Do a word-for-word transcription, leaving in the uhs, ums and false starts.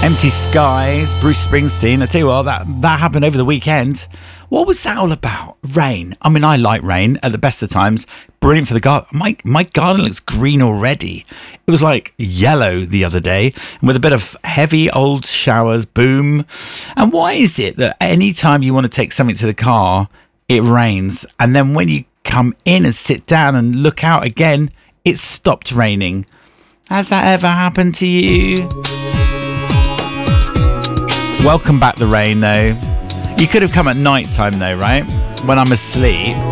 Empty Skies, Bruce Springsteen. I tell you what, that, that happened over the weekend. What was that all about? Rain. I mean, I like rain at the best of times. Brilliant for the garden. My, my garden looks green already. It was like yellow the other day, and with a bit of heavy old showers, boom. And why is it that anytime you want to take something to the car, it rains, and then when you come in and sit down and look out again, it's stopped raining? Has that ever happened to you? Welcome back, the rain, though. You could have come at night time, though, right? When I'm asleep.